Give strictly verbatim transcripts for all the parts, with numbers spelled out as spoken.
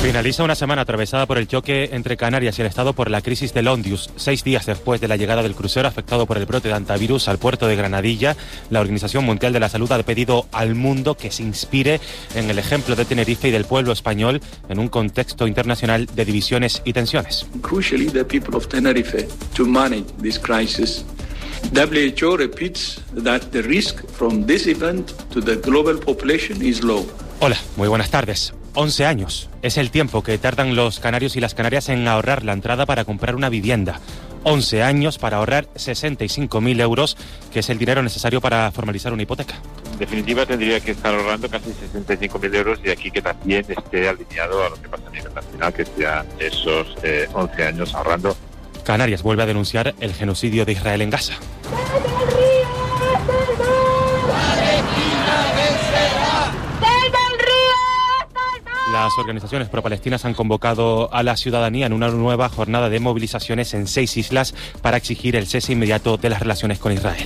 Finaliza una semana atravesada por el choque entre Canarias y el Estado por la crisis del Ondius. Seis días después de la llegada del crucero afectado por el brote de antivirus al puerto de Granadilla, la Organización Mundial de la Salud ha pedido al mundo que se inspire en el ejemplo de Tenerife y del pueblo español en un contexto internacional de divisiones y tensiones. Crucially, the people of Tenerife to manage this crisis. W H O repeats that the risk from this event to the global population is low. Hola, muy buenas tardes. once años es el tiempo que tardan los canarios y las canarias en ahorrar la entrada para comprar una vivienda. once años para ahorrar sesenta y cinco mil euros, que es el dinero necesario para formalizar una hipoteca. En definitiva, tendría que estar ahorrando casi sesenta y cinco mil euros y aquí que también esté alineado a lo que pasa a nivel nacional, que sea esos eh, once años ahorrando. Canarias vuelve a denunciar el genocidio de Israel en Gaza. Las organizaciones pro-palestinas han convocado a la ciudadanía en una nueva jornada de movilizaciones en seis islas para exigir el cese inmediato de las relaciones con Israel.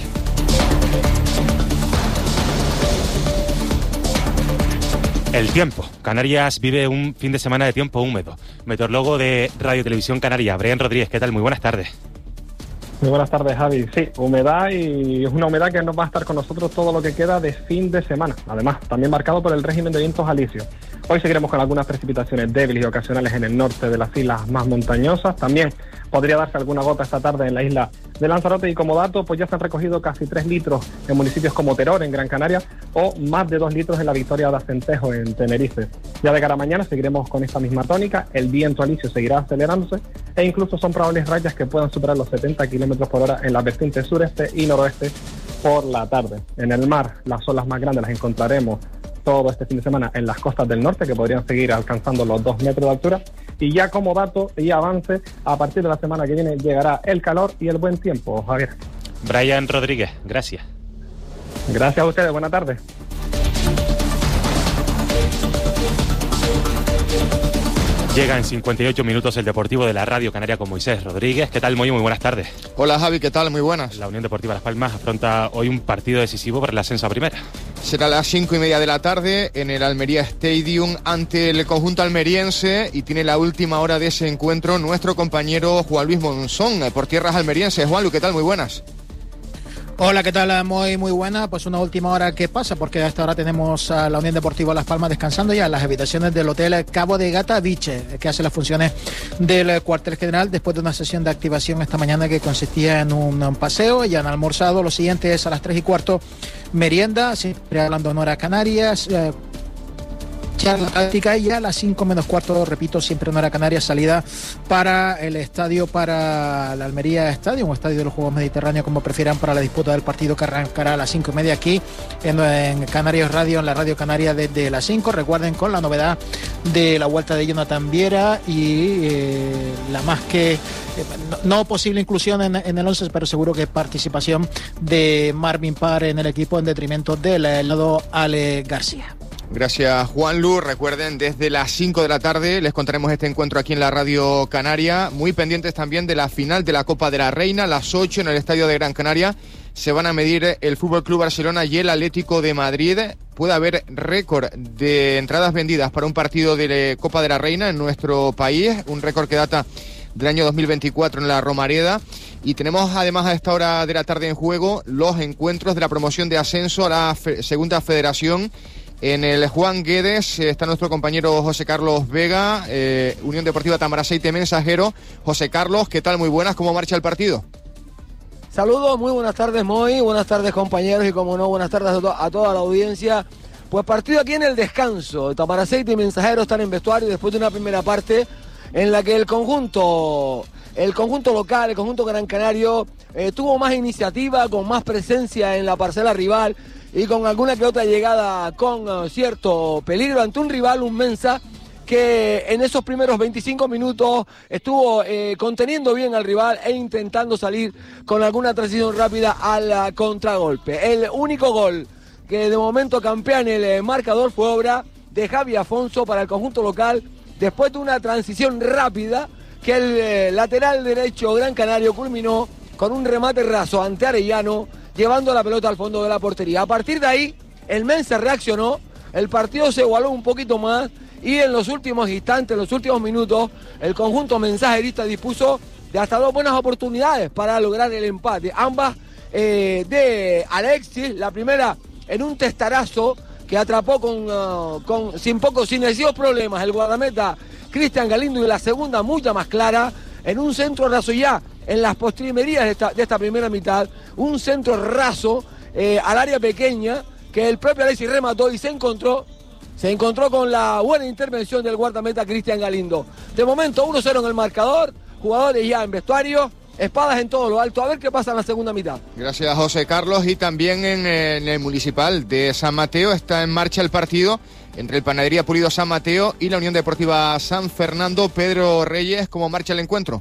El tiempo. Canarias vive un fin de semana de tiempo húmedo. Meteorólogo de Radio Televisión Canaria, Brian Rodríguez, ¿qué tal? Muy buenas tardes. Muy buenas tardes, Javi. Sí, humedad, y es una humedad que nos va a estar con nosotros todo lo que queda de fin de semana. Además, también marcado por el régimen de vientos alisios. Hoy seguiremos con algunas precipitaciones débiles y ocasionales en el norte de las islas más montañosas. También podría darse alguna gota esta tarde en la isla de Lanzarote, y como dato, pues ya se han recogido casi tres litros en municipios como Teror, en Gran Canaria, o más de dos litros en la Victoria de Acentejo, en Tenerife. Ya de cara a mañana seguiremos con esta misma tónica, el viento alisio seguirá acelerándose, e incluso son probables rayas que puedan superar los setenta kilómetros por hora en las vertientes sureste y noroeste por la tarde. En el mar, las olas más grandes las encontraremos todo este fin de semana en las costas del norte, que podrían seguir alcanzando los dos metros de altura. Y ya como dato y avance, a partir de la semana que viene llegará el calor y el buen tiempo, Javier. Brian Rodríguez, gracias. Gracias a ustedes, buena tarde. Llega en cincuenta y ocho minutos el Deportivo de la Radio Canaria con Moisés Rodríguez. ¿Qué tal, Moy? Muy buenas tardes. Hola, Javi, ¿qué tal? Muy buenas. La Unión Deportiva Las Palmas afronta hoy un partido decisivo para el ascenso a primera. Será a las cinco y media de la tarde en el Almería Stadium ante el conjunto almeriense, y tiene la última hora de ese encuentro nuestro compañero Juan Luis Monzón por tierras almerienses. Juan Luis, ¿qué tal? Muy buenas. Hola, ¿qué tal? Muy, muy buena. Pues una última hora que pasa, porque a esta hora tenemos a la Unión Deportiva Las Palmas descansando ya en las habitaciones del Hotel Cabo de Gata Beach, que hace las funciones del cuartel general después de una sesión de activación esta mañana que consistía en un, un paseo. Ya han almorzado. Lo siguiente es a las tres y cuarto, merienda, siempre hablando en hora Canarias, eh, charla táctica, y a las cinco menos cuarto, repito, siempre en hora Canarias, salida para el estadio, para la Almería Estadio, un estadio de los Juegos Mediterráneos, como prefieran, para la disputa del partido que arrancará a las cinco y media aquí en, en Canarios Radio, en la Radio Canaria desde las cinco. Recuerden, con la novedad de la vuelta de Jonathan Viera y eh, la más que eh, no, no posible inclusión en, en el once, pero seguro que participación de Marvin Parr en el equipo en detrimento del lado Ale García. Gracias, Juanlu. Recuerden, desde las cinco de la tarde les contaremos este encuentro aquí en la Radio Canaria. Muy pendientes también de la final de la Copa de la Reina, a las ocho en el Estadio de Gran Canaria. Se van a medir el F C Barcelona y el Atlético de Madrid. Puede haber récord de entradas vendidas para un partido de Copa de la Reina en nuestro país, un récord que data del año dos mil veinticuatro en la Romareda. Y tenemos además a esta hora de la tarde en juego los encuentros de la promoción de ascenso a la fe- Segunda Federación. En el Juan Guedes está nuestro compañero José Carlos Vega, eh, Unión Deportiva Tamaraceite Mensajero. José Carlos, ¿qué tal? Muy buenas, ¿cómo marcha el partido? Saludos, muy buenas tardes, Moy, buenas tardes, compañeros, y como no, buenas tardes a, to- a toda la audiencia. Pues partido aquí en el descanso. Tamaraceite y Mensajero están en vestuario después de una primera parte en la que el conjunto, el conjunto local, el conjunto gran canario, eh, tuvo más iniciativa, con más presencia en la parcela rival, y con alguna que otra llegada con uh, cierto peligro ante un rival, un Mensa, que en esos primeros veinticinco minutos estuvo eh, conteniendo bien al rival e intentando salir con alguna transición rápida al uh, contragolpe. El único gol que de momento campea en el eh, marcador fue obra de Javi Afonso para el conjunto local, después de una transición rápida que el eh, lateral derecho gran canario culminó con un remate raso ante Arellano, llevando la pelota al fondo de la portería. A partir de ahí, el Mensa reaccionó, el partido se igualó un poquito más, y en los últimos instantes, en los últimos minutos, el conjunto mensajerista dispuso de hasta dos buenas oportunidades para lograr el empate. Ambas eh, de Alexis, la primera en un testarazo que atrapó con, uh, con sin poco, sin excesivos problemas el guardameta Cristian Galindo, y la segunda mucha más clara en un centro raso ya en las postrimerías de esta, de esta primera mitad, un centro raso eh, al área pequeña que el propio Alexis remató y se encontró se encontró con la buena intervención del guardameta Cristian Galindo. De momento uno cero en el marcador, jugadores ya en vestuario, espadas en todo lo alto, a ver qué pasa en la segunda mitad. Gracias, José Carlos. Y también en, en el Municipal de San Mateo está en marcha el partido entre el Panadería Pulido San Mateo y la Unión Deportiva San Fernando. Pedro Reyes, ¿cómo marcha el encuentro?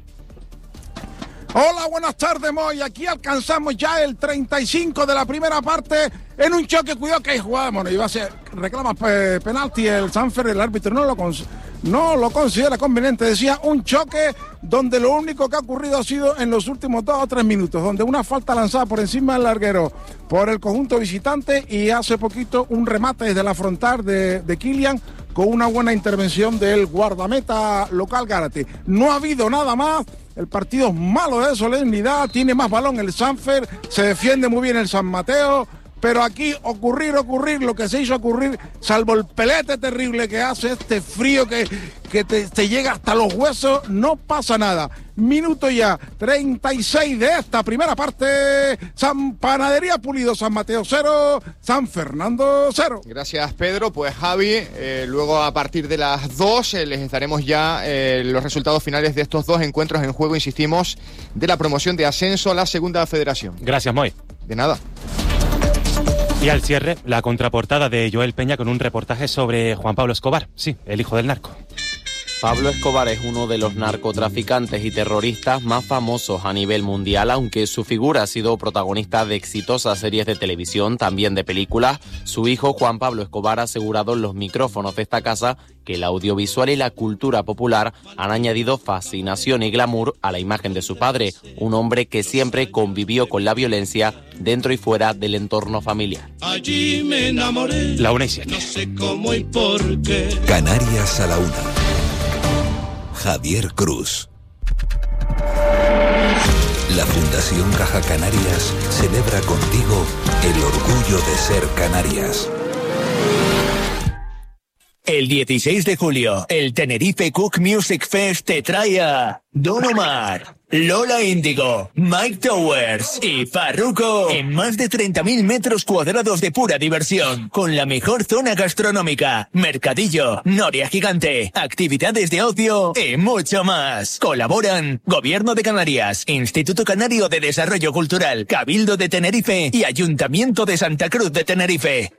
Hola, buenas tardes, Moy. Aquí alcanzamos ya el treinta y cinco de la primera parte en un choque. Cuidado que hay jugada, bueno, iba a ser, reclama pe, penalti el Sanfer, el árbitro no lo, no lo considera conveniente. Decía un choque donde lo único que ha ocurrido ha sido en los últimos dos o tres minutos, donde una falta lanzada por encima del larguero por el conjunto visitante y hace poquito un remate desde la frontal de, de Kilian con una buena intervención del guardameta local Gárate. No ha habido nada más. El partido es malo de solemnidad, tiene más balón el Sanfer, se defiende muy bien el San Mateo, pero aquí ocurrir, ocurrir, lo que se hizo ocurrir, salvo el pelete terrible que hace, este frío que, que te, te llega hasta los huesos, no pasa nada. Minuto ya, treinta y seis de esta primera parte, San Panadería Pulido, San Mateo cero, San Fernando cero. Gracias, Pedro. Pues Javi, eh, luego a partir de las dos eh, les estaremos ya eh, los resultados finales de estos dos encuentros en juego, insistimos, de la promoción de ascenso a la Segunda Federación. Gracias, Moy. De nada. Y al cierre, la contraportada de Joel Peña con un reportaje sobre Juan Pablo Escobar, sí, el hijo del narco. Pablo Escobar es uno de los narcotraficantes y terroristas más famosos a nivel mundial, aunque su figura ha sido protagonista de exitosas series de televisión, también de películas. Su hijo Juan Pablo Escobar ha asegurado en los micrófonos de esta casa que el audiovisual y la cultura popular han añadido fascinación y glamour a la imagen de su padre, un hombre que siempre convivió con la violencia dentro y fuera del entorno familiar. Allí me enamoré. La una y siete. No sé cómo y por qué. Canarias a la una. Javier Cruz. La Fundación Caja Canarias celebra contigo el orgullo de ser Canarias. El dieciséis de julio, el Tenerife Cook Music Fest te trae a Don Omar, Lola Índigo, Mike Towers y Farruko en más de treinta mil metros cuadrados de pura diversión, con la mejor zona gastronómica, mercadillo, noria gigante, actividades de ocio y mucho más. Colaboran Gobierno de Canarias, Instituto Canario de Desarrollo Cultural, Cabildo de Tenerife y Ayuntamiento de Santa Cruz de Tenerife.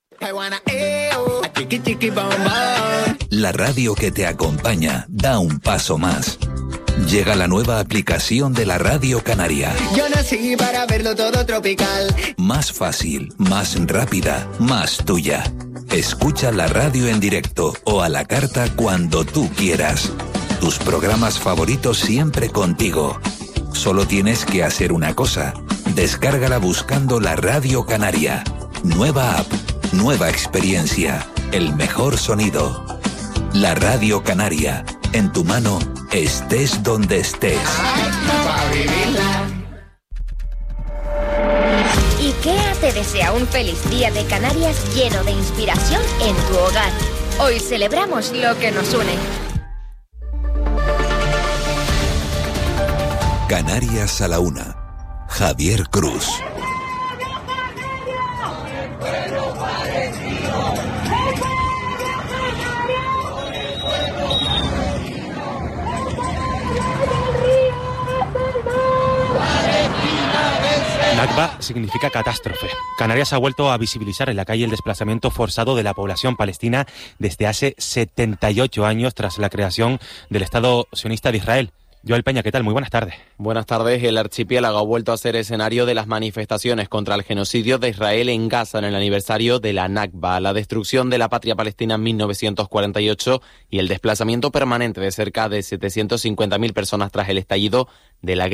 La radio que te acompaña da un paso más. Llega la nueva aplicación de la Radio Canaria. Yo nací para verlo todo tropical. Más fácil, más rápida, más tuya. Escucha la radio en directo o a la carta cuando tú quieras. Tus programas favoritos siempre contigo. Solo tienes que hacer una cosa. Descárgala buscando la Radio Canaria. Nueva app, nueva experiencia, el mejor sonido. La Radio Canaria, en tu mano, estés donde estés. IKEA te desea un feliz día de Canarias lleno de inspiración en tu hogar. Hoy celebramos lo que nos une. Canarias a la una. Javier Cruz. Nakba significa catástrofe. Canarias ha vuelto a visibilizar en la calle el desplazamiento forzado de la población palestina desde hace setenta y ocho años tras la creación del Estado sionista de Israel. Joel Peña, ¿qué tal? Muy buenas tardes. Buenas tardes. El archipiélago ha vuelto a ser escenario de las manifestaciones contra el genocidio de Israel en Gaza en el aniversario de la Nakba, la destrucción de la patria palestina en mil novecientos cuarenta y ocho y el desplazamiento permanente de cerca de setecientas cincuenta mil personas tras el estallido de la guerra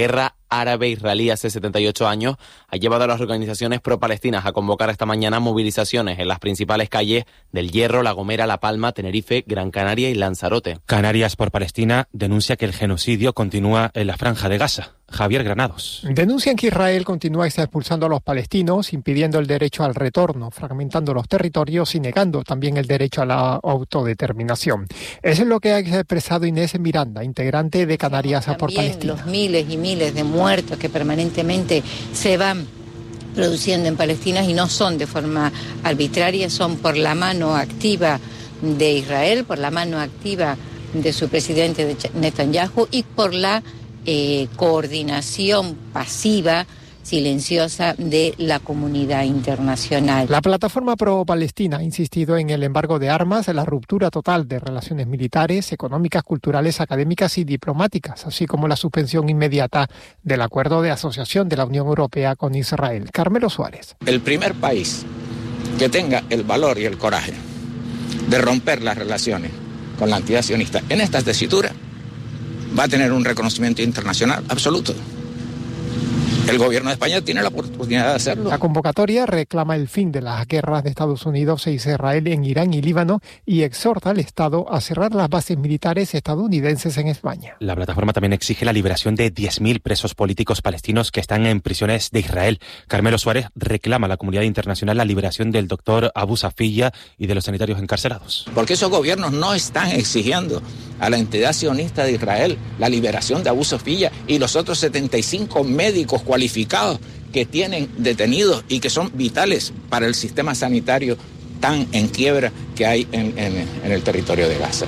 árabe-israelí hace setenta y ocho años, ha llevado a las organizaciones pro-palestinas a convocar esta mañana movilizaciones en las principales calles del Hierro, La Gomera, La Palma, Tenerife, Gran Canaria y Lanzarote. Canarias por Palestina denuncia que el genocidio continúa en la Franja de Gaza. Javier Granados. Denuncian que Israel continúa expulsando a los palestinos, impidiendo el derecho al retorno, fragmentando los territorios y negando también el derecho a la autodeterminación. Eso es lo que ha expresado Inés Miranda, integrante de Canarias por Palestina. Los miles y miles de muertos que permanentemente se van produciendo en Palestina y no son de forma arbitraria, son por la mano activa de Israel, por la mano activa de su presidente Netanyahu y por la Eh, coordinación pasiva, silenciosa de la comunidad internacional. La plataforma pro-palestina ha insistido en el embargo de armas, en la ruptura total de relaciones militares, económicas, culturales, académicas y diplomáticas, así como la suspensión inmediata del acuerdo de asociación de la Unión Europea con Israel. Carmelo Suárez. El primer país que tenga el valor y el coraje de romper las relaciones con la entidad sionista en esta tesitura va a tener un reconocimiento internacional absoluto. El gobierno de España tiene la oportunidad de hacerlo. La convocatoria reclama el fin de las guerras de Estados Unidos e Israel en Irán y Líbano y exhorta al Estado a cerrar las bases militares estadounidenses en España. La plataforma también exige la liberación de diez mil presos políticos palestinos que están en prisiones de Israel. Carmelo Suárez reclama a la comunidad internacional la liberación del doctor Abu Safiyya y de los sanitarios encarcelados. Porque esos gobiernos no están exigiendo a la entidad sionista de Israel la liberación de Abu Safiyya y los otros setenta y cinco médicos cualificados que tienen detenidos y que son vitales para el sistema sanitario tan en quiebra que hay en, en, en el territorio de Gaza.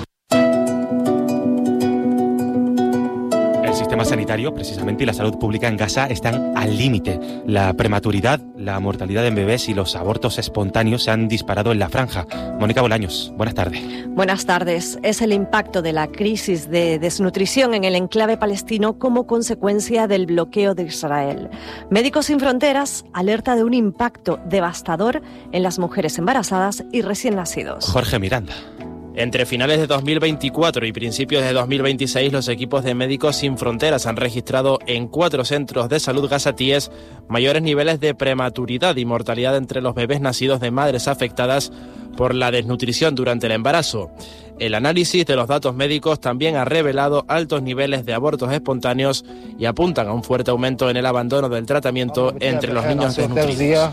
El sistema sanitario, precisamente, y la salud pública en Gaza están al límite. La prematuridad, la mortalidad en bebés y los abortos espontáneos se han disparado en la franja. Mónica Bolaños, buenas tardes. Buenas tardes. Es el impacto de la crisis de desnutrición en el enclave palestino como consecuencia del bloqueo de Israel. Médicos Sin Fronteras alerta de un impacto devastador en las mujeres embarazadas y recién nacidos. Jorge Miranda. Entre finales de dos mil veinticuatro y principios de dos mil veintiséis, los equipos de Médicos Sin Fronteras han registrado en cuatro centros de salud gazatíes mayores niveles de prematuridad y mortalidad entre los bebés nacidos de madres afectadas por la desnutrición durante el embarazo. El análisis de los datos médicos también ha revelado altos niveles de abortos espontáneos y apuntan a un fuerte aumento en el abandono del tratamiento entre los niños desnutridos.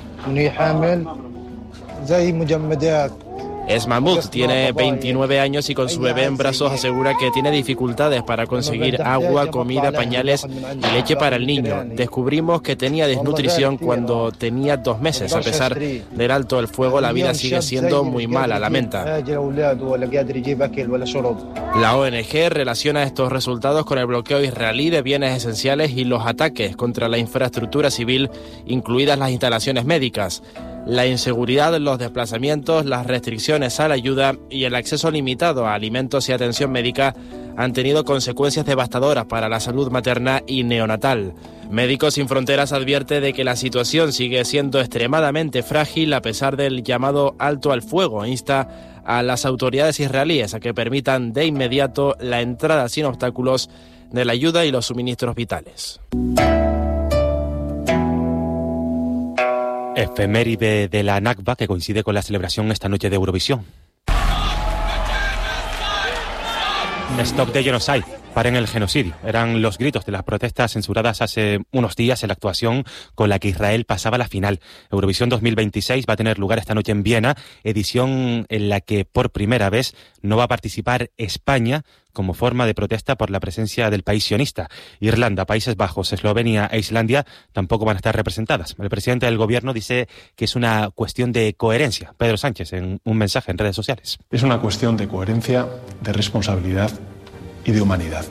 Es Mahmoud, tiene veintinueve años y con su bebé en brazos asegura que tiene dificultades para conseguir agua, comida, pañales y leche para el niño. Descubrimos que tenía desnutrición cuando tenía dos meses. A pesar del alto el fuego, la vida sigue siendo muy mala, lamenta. La O N G relaciona estos resultados con el bloqueo israelí de bienes esenciales y los ataques contra la infraestructura civil, incluidas las instalaciones médicas. La inseguridad, los desplazamientos, las restricciones a la ayuda y el acceso limitado a alimentos y atención médica han tenido consecuencias devastadoras para la salud materna y neonatal. Médicos Sin Fronteras advierte de que la situación sigue siendo extremadamente frágil a pesar del llamado alto al fuego. Insta a las autoridades israelíes a que permitan de inmediato la entrada sin obstáculos de la ayuda y los suministros vitales. Efeméride de la Nakba, que coincide con la celebración esta noche de Eurovisión. Stop the Genocide, paren el genocidio. Eran los gritos de las protestas censuradas hace unos días en la actuación con la que Israel pasaba la final. Eurovisión dos mil veintiséis va a tener lugar esta noche en Viena, edición en la que por primera vez no va a participar España como forma de protesta por la presencia del país sionista. Irlanda, Países Bajos, Eslovenia e Islandia tampoco van a estar representadas. El presidente del gobierno dice que es una cuestión de coherencia. Pedro Sánchez, en un mensaje en redes sociales. Es una cuestión de coherencia, de responsabilidad y de humanidad.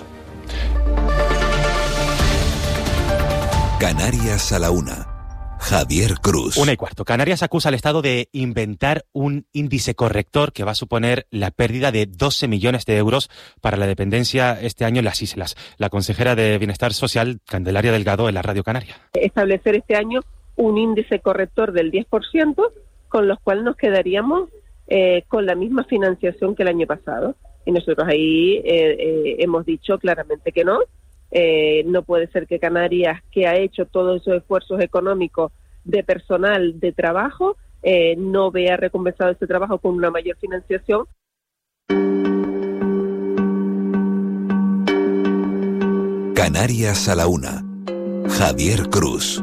Canarias a la una. Javier Cruz. Una y cuarto. Canarias acusa al Estado de inventar un índice corrector que va a suponer la pérdida de doce millones de euros para la dependencia este año en las islas. La consejera de Bienestar Social, Candelaria Delgado, en la Radio Canaria. Establecer este año un índice corrector del diez por ciento, con los cuales nos quedaríamos eh, con la misma financiación que el año pasado. Y nosotros ahí eh, eh, hemos dicho claramente que no, Eh, no puede ser que Canarias, que ha hecho todos esos esfuerzos económicos de personal, de trabajo, eh, no vea recompensado ese trabajo con una mayor financiación. Canarias a la una. Javier Cruz.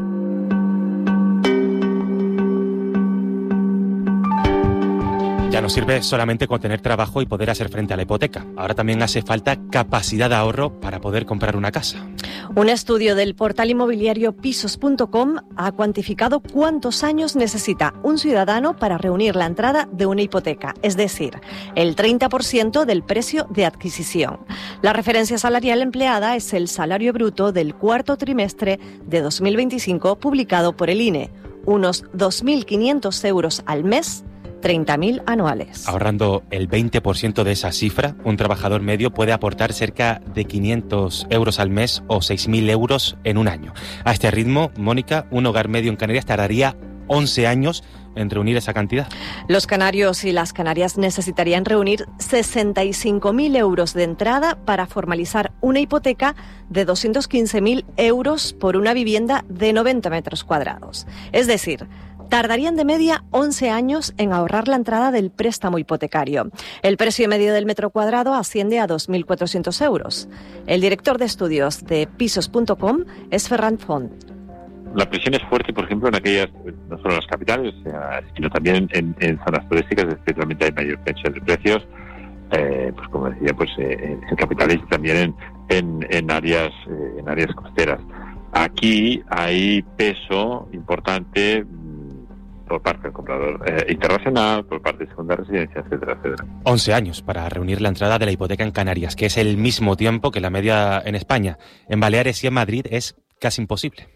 Ya no sirve solamente con tener trabajo y poder hacer frente a la hipoteca. Ahora también hace falta capacidad de ahorro para poder comprar una casa. Un estudio del portal inmobiliario pisos punto com ha cuantificado cuántos años necesita un ciudadano para reunir la entrada de una hipoteca, es decir, el treinta por ciento del precio de adquisición. La referencia salarial empleada es el salario bruto del cuarto trimestre de dos mil veinticinco publicado por el I N E, unos dos mil quinientos euros al mes, treinta mil anuales. Ahorrando el veinte por ciento de esa cifra, un trabajador medio puede aportar cerca de quinientos euros al mes o seis mil euros en un año. A este ritmo, Mónica, un hogar medio en Canarias tardaría once años en reunir esa cantidad. Los canarios y las canarias necesitarían reunir sesenta y cinco mil euros de entrada para formalizar una hipoteca de doscientos quince mil euros por una vivienda de noventa metros cuadrados. Es decir, tardarían de media once años en ahorrar la entrada del préstamo hipotecario. El precio medio del metro cuadrado asciende a dos mil cuatrocientos euros. El director de estudios de pisos punto com es Ferran Font. La presión es fuerte, por ejemplo, en aquellas, no solo en las capitales, sino también en, en zonas turísticas, especialmente hay mayor tensión de precios, eh, pues como decía, pues eh, en capitales y también en, en, en áreas eh, en áreas costeras. Aquí hay peso importante por parte del comprador eh, internacional, por parte de segunda residencia, etcétera, etcétera. once años para reunir la entrada de la hipoteca en Canarias, que es el mismo tiempo que la media en España. En Baleares y en Madrid es casi imposible.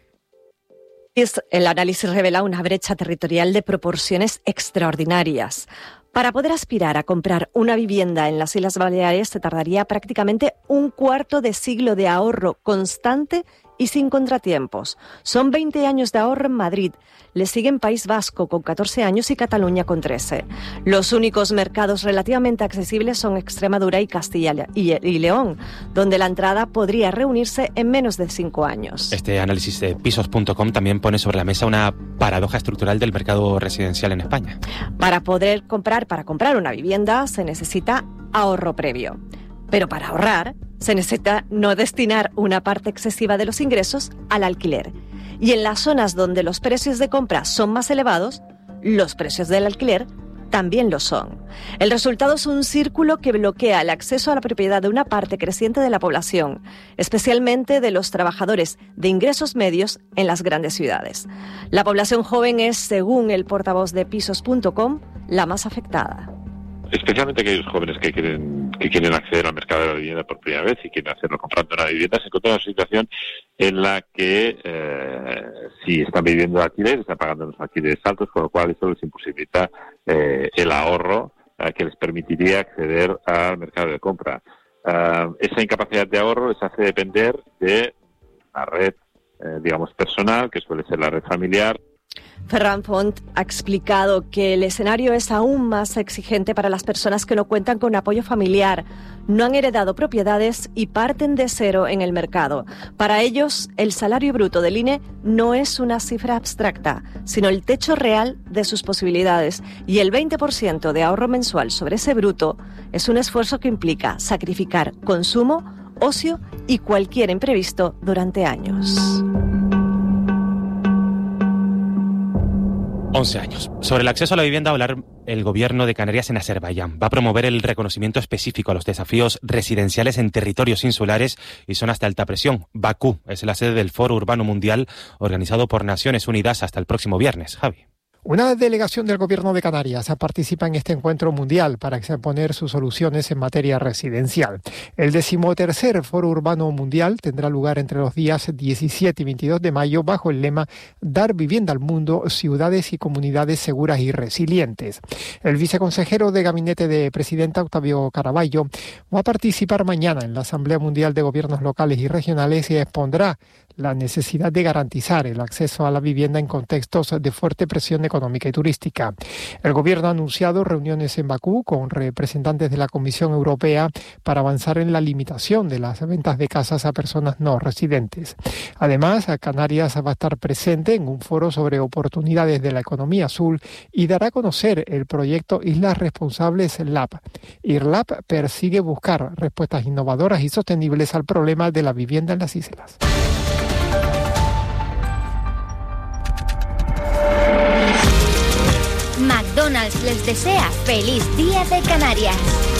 El análisis revela una brecha territorial de proporciones extraordinarias. Para poder aspirar a comprar una vivienda en las Islas Baleares se tardaría prácticamente un cuarto de siglo de ahorro constante y sin contratiempos. Son veinte años de ahorro en Madrid. Le siguen País Vasco con catorce años y Cataluña con trece. Los únicos mercados relativamente accesibles son Extremadura y Castilla y, y León, donde la entrada podría reunirse en menos de cinco años. Este análisis de pisos punto com también pone sobre la mesa una paradoja estructural del mercado residencial en España. Para poder comprar, para comprar una vivienda se necesita ahorro previo. Pero para ahorrar se necesita no destinar una parte excesiva de los ingresos al alquiler. Y en las zonas donde los precios de compra son más elevados, los precios del alquiler también lo son. El resultado es un círculo que bloquea el acceso a la propiedad de una parte creciente de la población, especialmente de los trabajadores de ingresos medios en las grandes ciudades. La población joven es, según el portavoz de pisos punto com, la más afectada. Especialmente aquellos jóvenes que quieren que quieren acceder al mercado de la vivienda por primera vez y quieren hacerlo comprando una vivienda, se encuentran en una situación en la que eh, si están viviendo alquiler, están pagando los alquileres altos, con lo cual eso les imposibilita eh, el ahorro eh, que les permitiría acceder al mercado de compra. Uh, esa incapacidad de ahorro les hace depender de la red, eh, digamos, personal, que suele ser la red familiar. Ferran Font ha explicado que el escenario es aún más exigente para las personas que no cuentan con apoyo familiar, no han heredado propiedades y parten de cero en el mercado. Para ellos, el salario bruto del I N E no es una cifra abstracta, sino el techo real de sus posibilidades. Y el veinte por ciento de ahorro mensual sobre ese bruto es un esfuerzo que implica sacrificar consumo, ocio y cualquier imprevisto durante años. once años. Sobre el acceso a la vivienda va a hablar el gobierno de Canarias en Azerbaiyán. Va a promover el reconocimiento específico a los desafíos residenciales en territorios insulares y zonas de alta presión. Bakú es la sede del Foro Urbano Mundial organizado por Naciones Unidas hasta el próximo viernes. Javi. Una delegación del Gobierno de Canarias participa en este encuentro mundial para exponer sus soluciones en materia residencial. El decimotercer Foro Urbano Mundial tendrá lugar entre los días diecisiete y veintidós de mayo bajo el lema Dar vivienda al mundo, ciudades y comunidades seguras y resilientes. El viceconsejero de Gabinete de Presidenta, Octavio Caraballo, va a participar mañana en la Asamblea Mundial de Gobiernos Locales y Regionales y expondrá la necesidad de garantizar el acceso a la vivienda en contextos de fuerte presión económica y turística. El gobierno ha anunciado reuniones en Bakú con representantes de la Comisión Europea para avanzar en la limitación de las ventas de casas a personas no residentes. Además, Canarias va a estar presente en un foro sobre oportunidades de la economía azul y dará a conocer el proyecto Islas Responsables Lab. IRLAB persigue buscar respuestas innovadoras y sostenibles al problema de la vivienda en las islas. McDonald's les desea feliz Día de Canarias.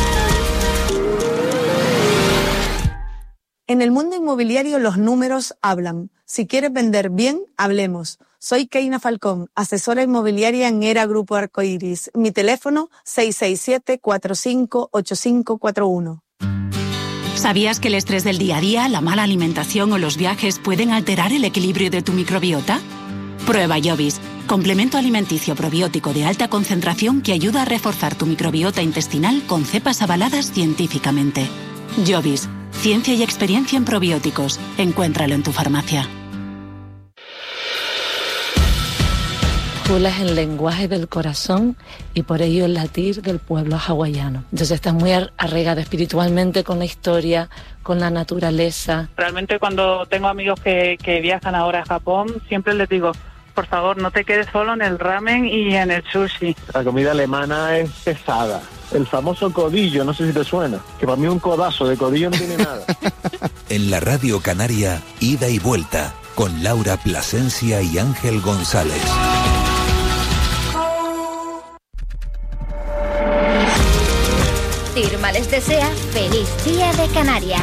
En el mundo inmobiliario los números hablan. Si quieres vender bien, hablemos. Soy Keina Falcón, asesora inmobiliaria en Era Grupo Arcoiris. Mi teléfono seis seis siete, cuatro cinco ocho cinco cuatro uno. ¿Sabías que el estrés del día a día, la mala alimentación o los viajes pueden alterar el equilibrio de tu microbiota? Prueba Jovis, complemento alimenticio probiótico de alta concentración que ayuda a reforzar tu microbiota intestinal con cepas avaladas científicamente. Jovis, ciencia y experiencia en probióticos. Encuéntralo en tu farmacia. Hula es el lenguaje del corazón y por ello el latir del pueblo hawaiano. Entonces estás muy arraigada espiritualmente con la historia, con la naturaleza. Realmente cuando tengo amigos que, que viajan ahora a Japón, siempre les digo, por favor, no te quedes solo en el ramen y en el sushi. La comida alemana es pesada. El famoso codillo, no sé si te suena, que para mí un codazo de codillo no tiene nada. En la Radio Canaria, Ida y Vuelta, con Laura Plasencia y Ángel González. Irma les desea feliz Día de Canarias.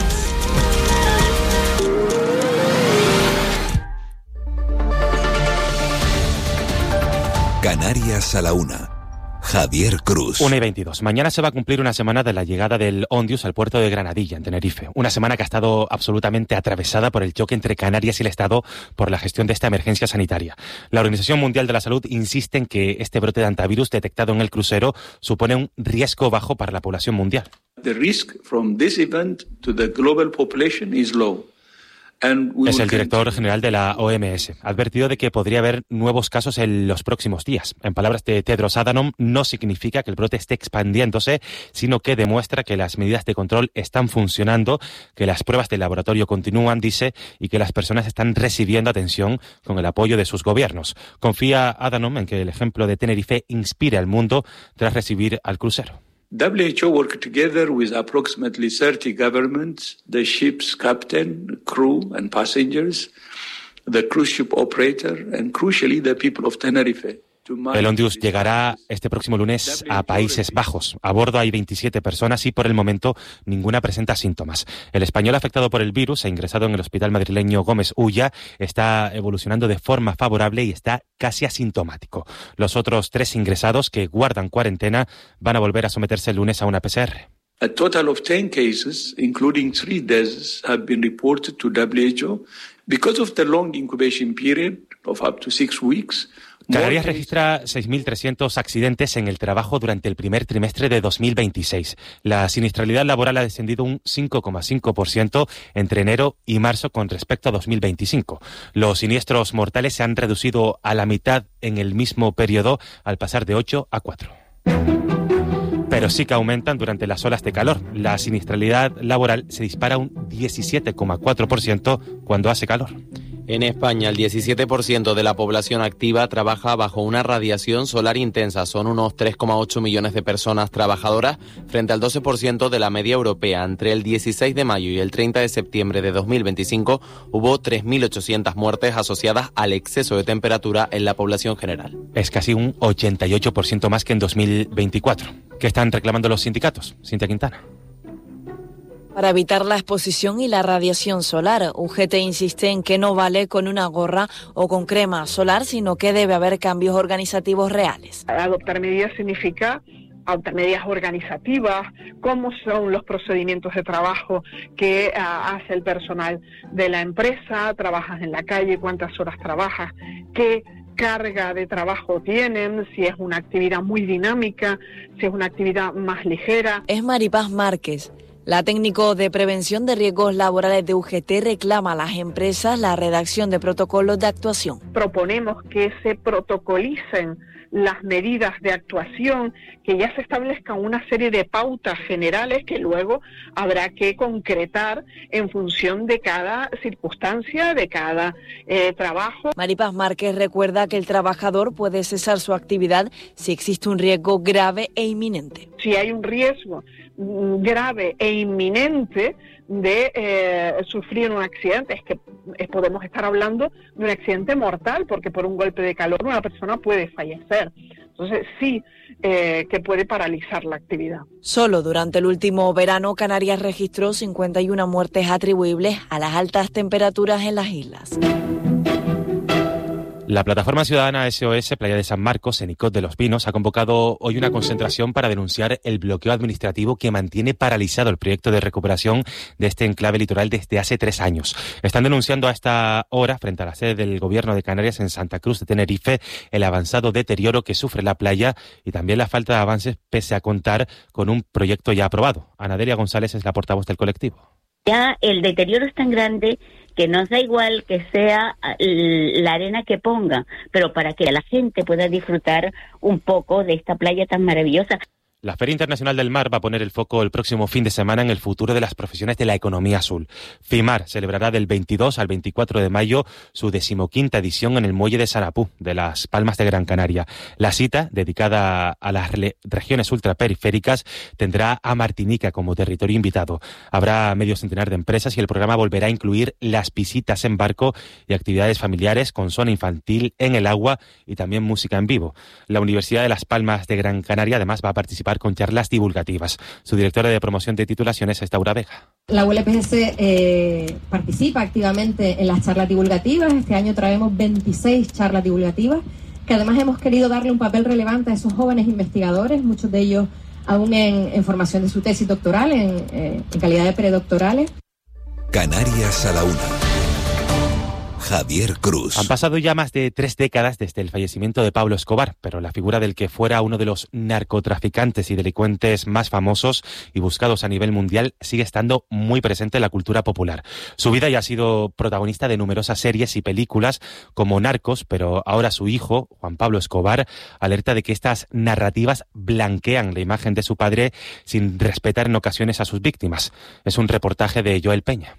Canarias a la una. Javier Cruz. una y veintidós. Mañana se va a cumplir una semana de la llegada del Ondius al puerto de Granadilla, en Tenerife. Una semana que ha estado absolutamente atravesada por el choque entre Canarias y el Estado por la gestión de esta emergencia sanitaria. La Organización Mundial de la Salud insiste en que este brote de hantavirus detectado en el crucero supone un riesgo bajo para la población mundial. The risk from this event to the global population is low. Es el director general de la O M S. Ha advertido de que podría haber nuevos casos en los próximos días. En palabras de Tedros Adhanom, no significa que el brote esté expandiéndose, sino que demuestra que las medidas de control están funcionando, que las pruebas de laboratorio continúan, dice, y que las personas están recibiendo atención con el apoyo de sus gobiernos. Confía Adhanom en que el ejemplo de Tenerife inspire al mundo tras recibir al crucero. W H O worked together with approximately thirty governments, the ship's captain, crew and passengers, the cruise ship operator and crucially the people of Tenerife. El Ondius llegará este próximo lunes a Países Bajos. A bordo hay veintisiete personas y por el momento ninguna presenta síntomas. El español afectado por el virus e ingresado en el hospital madrileño Gómez Ulla está evolucionando de forma favorable y está casi asintomático. Los otros tres ingresados que guardan cuarentena van a volver a someterse el lunes a una P C R. A total of ten cases, including three deaths, have been reported to W H O because of the long incubation period of up to six weeks. Canarias registra seis mil trescientos accidentes en el trabajo durante el primer trimestre de dos mil veintiséis. La siniestralidad laboral ha descendido un cinco coma cinco por ciento entre enero y marzo con respecto a dos mil veinticinco. Los siniestros mortales se han reducido a la mitad en el mismo periodo, al pasar de ocho a cuatro. Pero sí que aumentan durante las olas de calor. La siniestralidad laboral se dispara un diecisiete coma cuatro por ciento cuando hace calor. En España, el diecisiete por ciento de la población activa trabaja bajo una radiación solar intensa. Son unos tres coma ocho millones de personas trabajadoras frente al doce por ciento de la media europea. Entre el dieciséis de mayo y el treinta de septiembre de dos mil veinticinco hubo tres mil ochocientas muertes asociadas al exceso de temperatura en la población general. Es casi un ochenta y ocho por ciento más que en dos mil veinticuatro. ¿Qué están reclamando los sindicatos? Cintia Quintana. Para evitar la exposición y la radiación solar, U G T insiste en que no vale con una gorra o con crema solar, sino que debe haber cambios organizativos reales. Adoptar medidas significa adoptar medidas organizativas, cómo son los procedimientos de trabajo que uh, hace el personal de la empresa, trabajas en la calle, cuántas horas trabajas, qué carga de trabajo tienen, si es una actividad muy dinámica, si es una actividad más ligera. Es Maripaz Márquez, La técnico de prevención de riesgos laborales de U G T reclama a las empresas la redacción de protocolos de actuación. Proponemos que se protocolicen las medidas de actuación, que ya se establezcan una serie de pautas generales que luego habrá que concretar en función de cada circunstancia, de cada eh, trabajo. Maripaz Márquez recuerda que el trabajador puede cesar su actividad si existe un riesgo grave e inminente. Si hay un riesgo grave e inminente de eh, sufrir un accidente, es que eh, podemos estar hablando de un accidente mortal, porque por un golpe de calor una persona puede fallecer. Entonces sí eh, que puede paralizar la actividad. Solo durante el último verano Canarias registró cincuenta y una muertes atribuibles a las altas temperaturas en las islas. La plataforma ciudadana S O S Playa de San Marcos, en Icod de los Pinos, ha convocado hoy una concentración para denunciar el bloqueo administrativo que mantiene paralizado el proyecto de recuperación de este enclave litoral desde hace tres años. Están denunciando a esta hora, frente a la sede del Gobierno de Canarias en Santa Cruz de Tenerife, el avanzado deterioro que sufre la playa y también la falta de avances pese a contar con un proyecto ya aprobado. Anadelia González es la portavoz del colectivo. Ya el deterioro es tan grande que nos da igual que sea la arena que ponga, pero para que la gente pueda disfrutar un poco de esta playa tan maravillosa. La Feria Internacional del Mar va a poner el foco el próximo fin de semana en el futuro de las profesiones de la economía azul. FIMAR celebrará del veintidós al veinticuatro de mayo su decimoquinta edición en el muelle de Sarapú, de Las Palmas de Gran Canaria. La cita, dedicada a las regiones ultraperiféricas, tendrá a Martinica como territorio invitado. Habrá medio centenar de empresas y el programa volverá a incluir las visitas en barco y actividades familiares con zona infantil en el agua y también música en vivo. La Universidad de Las Palmas de Gran Canaria además va a participar con charlas divulgativas. Su directora de promoción de titulaciones es Taura Vega. La U L P G C eh, participa activamente en las charlas divulgativas. Este año traemos veintiséis charlas divulgativas, que además hemos querido darle un papel relevante a esos jóvenes investigadores, muchos de ellos aún en, en formación de su tesis doctoral, en, eh, en calidad de predoctorales. Canarias a la una. Javier Cruz. Han pasado ya más de tres décadas desde el fallecimiento de Pablo Escobar, pero la figura del que fuera uno de los narcotraficantes y delincuentes más famosos y buscados a nivel mundial sigue estando muy presente en la cultura popular. Su vida ya ha sido protagonista de numerosas series y películas como Narcos, pero ahora su hijo, Juan Pablo Escobar, alerta de que estas narrativas blanquean la imagen de su padre sin respetar en ocasiones a sus víctimas. Es un reportaje de Joel Peña.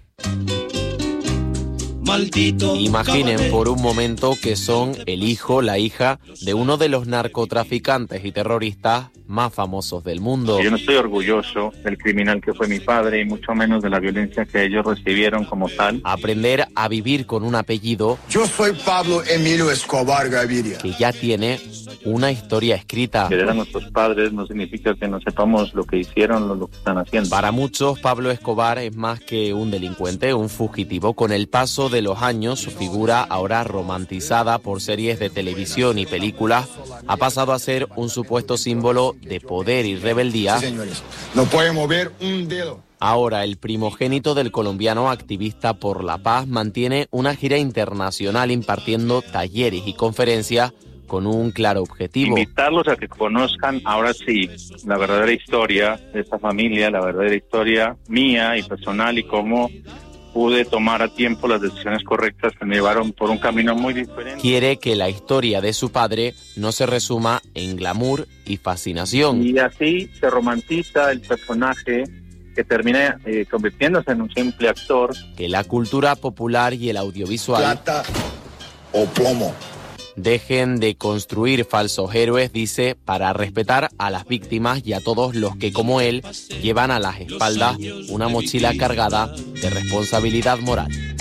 Imaginen por un momento que son el hijo, la hija de uno de los narcotraficantes y terroristas más famosos del mundo. Yo no estoy orgulloso del criminal que fue mi padre y mucho menos de la violencia que ellos recibieron como tal. Aprender a vivir con un apellido. Yo soy Pablo Emilio Escobar Gaviria. Que ya tiene una historia escrita. Que eran nuestros padres no significa que no sepamos lo que hicieron o lo que están haciendo. Para muchos, Pablo Escobar es más que un delincuente, un fugitivo. Con el paso de los años, su figura, ahora romantizada por series de televisión y películas, ha pasado a ser un supuesto símbolo de poder y rebeldía. Sí, señores. No puede mover un dedo. Ahora, el primogénito del colombiano activista por la paz mantiene una gira internacional impartiendo talleres y conferencias con un claro objetivo. Invitarlos a que conozcan ahora sí la verdadera historia de esta familia, la verdadera historia mía y personal y cómo pude tomar a tiempo las decisiones correctas que me llevaron por un camino muy diferente. Quiere que la historia de su padre no se resuma en glamour y fascinación. Y así se romantiza el personaje que termina eh, convirtiéndose en un simple actor. Que la cultura popular y el audiovisual plata o plomo dejen de construir falsos héroes, dice, para respetar a las víctimas y a todos los que, como él, llevan a las espaldas una mochila cargada de responsabilidad moral.